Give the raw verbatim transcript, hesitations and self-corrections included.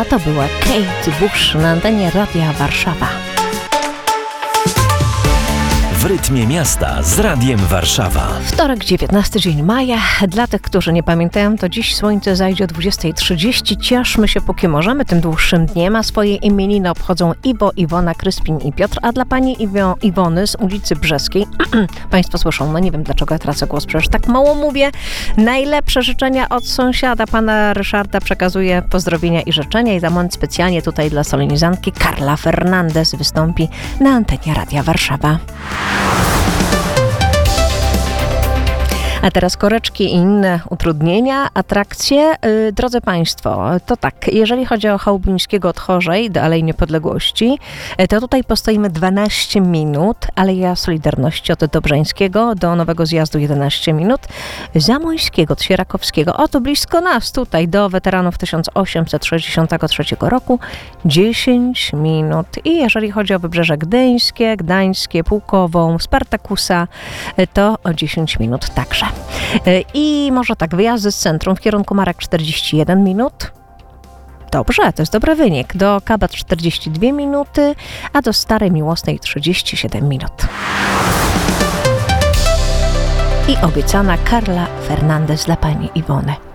to była Kate Bush na antenie Radia Warszawa. W rytmie miasta z Radiem Warszawa. Wtorek, dziewiętnasty dzień maja. Dla tych, którzy nie pamiętają, to dziś słońce zajdzie o dwudziestej trzydzieści. Cieszmy się, póki możemy, tym dłuższym dniem. A swoje imieniny obchodzą Iwo, Iwona, Kryspin i Piotr. A dla pani Iwo, Iwony z ulicy Brzeskiej, państwo słyszą, no nie wiem dlaczego ja tracę głos, przecież tak mało mówię. Najlepsze życzenia od sąsiada, pana Ryszarda, przekazuje pozdrowienia i życzenia. I za moment specjalnie tutaj dla solenizantki Karla Fernandez wystąpi na antenie Radia Warszawa. A teraz koreczki i inne utrudnienia, atrakcje. Yy, drodzy Państwo, to tak, jeżeli chodzi o Chałubińskiego od Chorzej do Alei Niepodległości, to tutaj postoimy dwanaście minut, Aleja Solidarności od Dobrzańskiego do Nowego Zjazdu jedenaście minut, Zamońskiego od Sierakowskiego, oto blisko nas, tutaj do weteranów tysiąc osiemset sześćdziesiątego trzeciego roku, dziesięć minut. I jeżeli chodzi o Wybrzeże Gdyńskie, Gdańskie, Pułkową, Spartakusa, to o dziesięć minut także. I może tak, wyjazdy z centrum w kierunku Marek czterdzieści jeden minut. Dobrze, to jest dobry wynik. Do Kabat czterdzieści dwie minuty, a do Starej Miłosnej trzydzieści siedem minut. I obiecana Karla Fernandez dla pani Iwony.